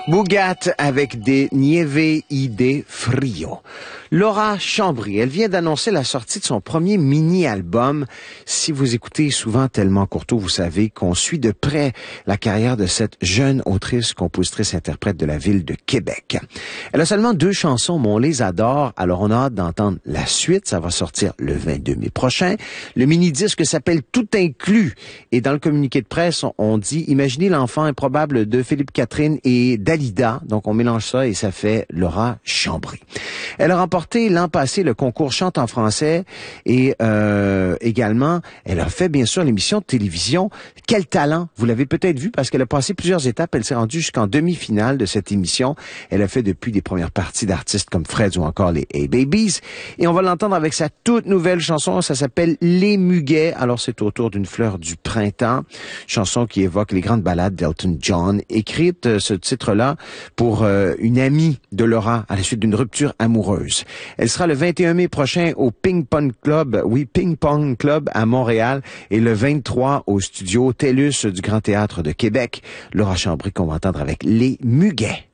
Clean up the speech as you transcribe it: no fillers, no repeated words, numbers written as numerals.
Bougat avec des Nieve Ide Frio. Laura Chambry, elle vient d'annoncer la sortie de son premier mini-album. Si vous écoutez souvent Tellement Courteau, vous savez qu'on suit de près la carrière de cette jeune autrice, compositrice, interprète de la ville de Québec. Elle a seulement 2 chansons, mais on les adore, alors on a hâte d'entendre la suite. Ça va sortir le 22 mai prochain. Le mini-disque s'appelle Tout inclus. Et dans le communiqué de presse, on dit « Imaginez l'enfant improbable de Philippe Catherine et Dalida ». Donc on mélange ça et ça fait Laura Chambry. Elle a remporté l'an passé le concours Chante en français et également, elle a fait bien sûr l'émission de télévision Quel talent. Vous l'avez peut-être vu parce qu'elle a passé plusieurs étapes. Elle s'est rendue jusqu'en demi-finale de cette émission. Elle a fait depuis des premières parties d'artistes comme Fred ou encore les A-Babies. Et on va l'entendre avec sa toute nouvelle chanson. Ça s'appelle Les Muguets. Alors c'est autour d'une fleur du printemps. Chanson qui évoque les grandes ballades d'Elton John. Écrite ce titre-là pour une amie de Laura à la suite d'une rupture amoureuse. Elle sera le 21 mai prochain au Ping Pong Club, Ping Pong Club à Montréal et le 23 au studio TELUS du Grand Théâtre de Québec. Laura Chambry qu'on va entendre avec Les Muguets.